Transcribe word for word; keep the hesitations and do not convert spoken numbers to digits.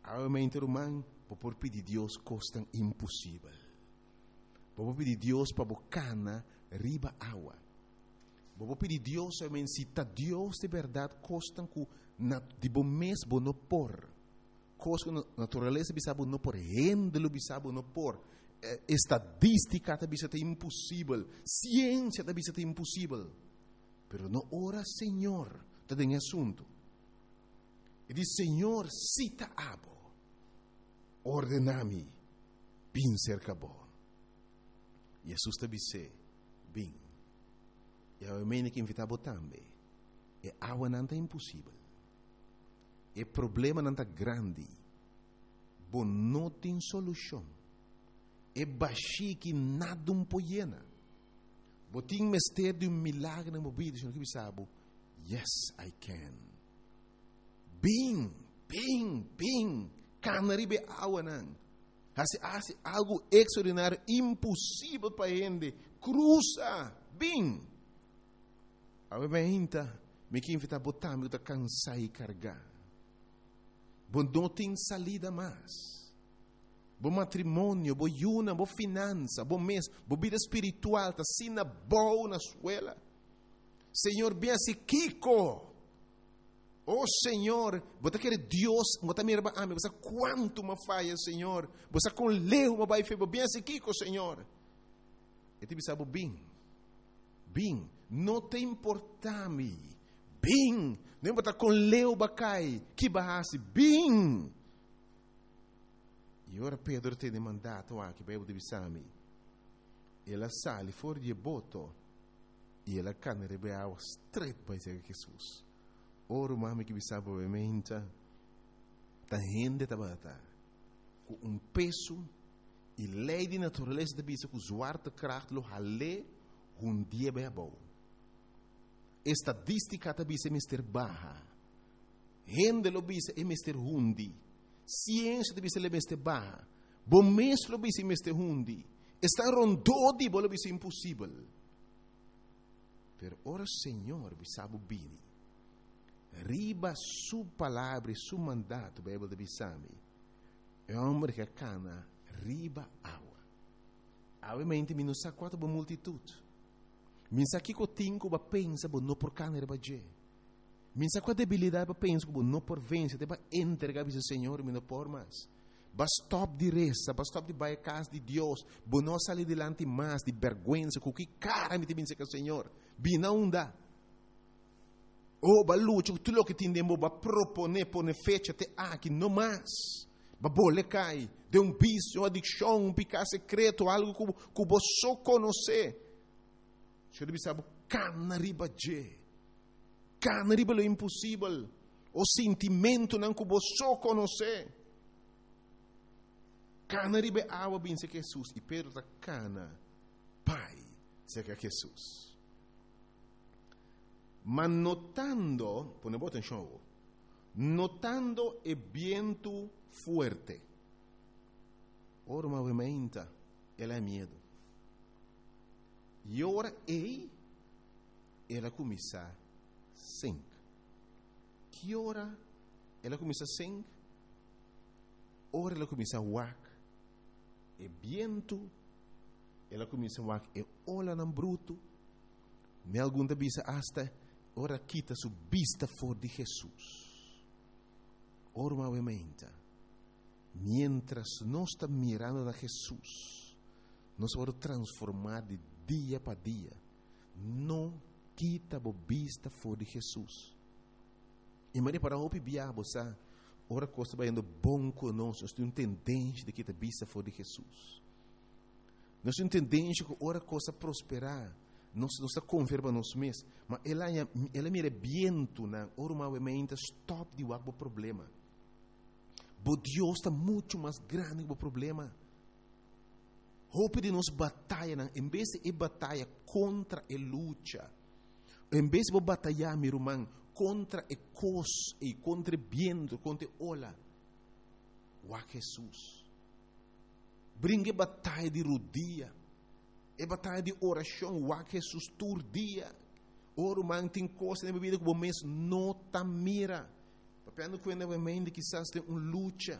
Realmente, irmão, por pedir Deus costa impossível. Por pedir Deus para bocana riba água. Por pedir Deus, realmente, se tá Deus de verdade costa com de bom mês bom não por. Costa natureza bisabo não por, rendelo bisabo não por. Estadística tá bisa impossível, ciência tá bisa impossível. Pero no ora Senhor, tá tem assunto. E diz Senhor, cita abo. Ordenami, bin cerca bom. Jesus te disse, bin. E a mene que invitava também. E água não é impossível. E problema não é grande. Bom, não tem solução. E baixi que nada um poiena. Bom, tem mestre de um milagre na mobília. Senhor que sabe, yes, I can. Bin, bin, bin. Canaribe água não. Hace algo extraordinário, impossível para gente. Cruza, bem. A minha me que invita a botar, me que cansar e carregar. Bom, não tem salida mais. Bom matrimônio, bom yuna, bom finança, bom mês, bom vida espiritual, tá sina boa na escola. Senhor, bem assim, Kiko. Oh Senhor, você quer Deus, você me reba, ame, você quanto me falha, Senhor. Você com leu, me vai fazer bem assim, Kiko, Senhor. E te sabe bem, bem, não te importa-me, bem, não importa com leu, bacai, que barrasse, bem. E ora Pedro te demandato aqui, para eu te bisami. Ela sale fora de boto, e ela cana rebe água straight para Jesus. Ora, mami que bisa obviamente, ta gente tabata, com um peso e lei de natureza de bisa com zwarte kracht lo hale um dia bem bom. Estadística de bisa é mister baja, gente lo bisa é mister hundi, ciência de bisa é mister baja, bom mês lo bisa é mister hundi, está rondou de bolo bisa impossível. Pero ora Senhor bisa bini. Riba su palavra e su mandato, Bíblia de Bissami. É um homem que cana riba água. Obviamente, me não sabe quanto boa multitude. Me sabe que eu tenho que pensar, não por cana riba je. Me sabe qual debilidade para pensar, não por vencer, para entregar ao Senhor, me não por mais. Basta stop de reza, basta stop de baixar a casa de Deus, para não sair delante mais de vergonha, com que cara me tem que o Senhor. Bina não dá. Oh, balucho, tu lo que tindemo ba propone pone fecha te aqui no mais. Ba bole cai de um vício, uma adicção, um pecado secreto, algo que que você só conhece. Você deve saber cana riba je. Cana riba lo impossível. O sentimento não que você só conhece. Cana riba água bem se Jesus e Pedro da cana. Pai, se que Jesus. Ma notando, ponemos atención, notando el viento fuerte, ora movimenta, ela é medo. E ora ei, ela começa a sink. Que ora ela começa a sink? Ora ela começa a wak. E viento, ela começa a wak. E ola não bruto. Me algum da bisa hasta ora quita su vista for de Jesus. Ora movimenta. Mientras nós está mirando a Jesus, nós vamos transformar de dia para dia. Não quita a vista for de Jesus. E mas para o biabo, sabe? Ora costa vai indo bom conosco. Nós temos tendência de quitar a vista for de Jesus. Nós temos tendência que ora costa prosperar. Nós não está converba nós mesmos, mas ela ela mira viento na ormamente stop de o problema. Bo Deus está muito mais grande que o problema. Hope de nós batalha, em vez de batalha contra a luta, em vez de batalhar, meu irmão, contra a cos e contra o viento, contra a ola, o Jesus. Brinque batalha de rodia. É batalha de oração, o Jesus tur dia. Oro man tem coisa na vida que o mês não tá mira. Papel quando o mente quizás tem uma luta.